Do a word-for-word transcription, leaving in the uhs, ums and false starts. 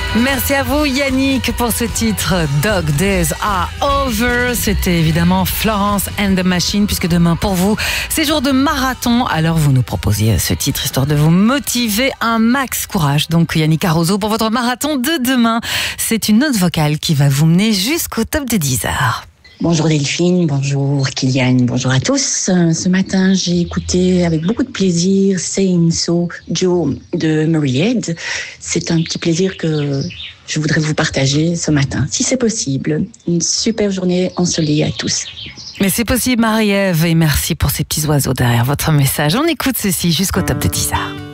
Merci à vous Yannick pour ce titre Dog Days Are Over. C'était évidemment Florence and the Machine, puisque demain pour vous c'est jour de marathon. Alors vous nous proposiez ce titre histoire de vous motiver un max courage. Donc Yannick Caroso pour votre marathon de demain. C'est une note vocale qui va vous mener jusqu'au top de dix heures. Bonjour Delphine, bonjour Kylian, bonjour à tous. Ce matin, j'ai écouté avec beaucoup de plaisir Saying So Joe de Murray-Head. C'est un petit plaisir que je voudrais vous partager ce matin, si c'est possible. Une super journée ensoleillée à tous. Mais c'est possible Marie-Ève, et merci pour ces petits oiseaux derrière votre message. On écoute ceci jusqu'au top de dix heures.